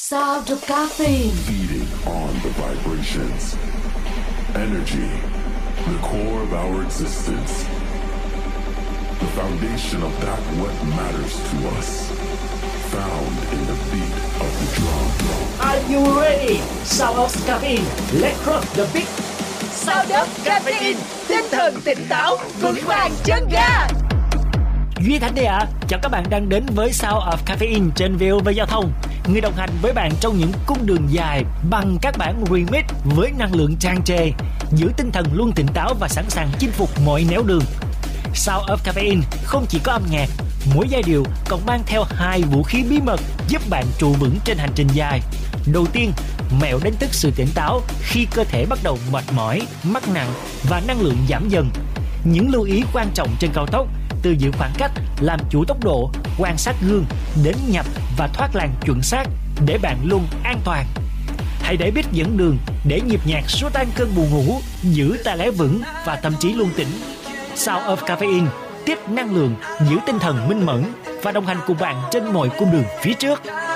Sound of caffeine. Feeding on the vibrations. Energy, the core of our existence. The foundation of that what matters to us. Found in the beat of the drum. Are you ready? Sound of caffeine. Let's rock the beat. Sound of caffeine. Tinh thần tỉnh táo, vững vàng chân ga. Duy Thành đây ạ. Chào các bạn đang đến với Sound of Caffeine trên VOV Giao thông. Người đồng hành với bạn trong những cung đường dài bằng các bản remix với năng lượng tràn trề, giữ tinh thần luôn tỉnh táo và sẵn sàng chinh phục mọi nẻo đường. Sound of Caffeine không chỉ có âm nhạc, mỗi giai điệu còn mang theo hai vũ khí bí mật giúp bạn trụ vững trên hành trình dài. Đầu tiên, mẹo đánh thức sự tỉnh táo khi cơ thể bắt đầu mệt mỏi, mắc nặng và năng lượng giảm dần. Những lưu ý quan trọng trên cao tốc, từ giữ khoảng cách, làm chủ tốc độ, quan sát gương, đến nhập và thoát làn chuẩn xác để bạn luôn an toàn. Hãy để biết dẫn đường để nhịp nhạc xua tan cơn buồn ngủ, giữ tay lái vững và tâm trí luôn tỉnh. Sound of Caffeine tiếp năng lượng, giữ tinh thần minh mẫn và đồng hành cùng bạn trên mọi cung đường phía trước.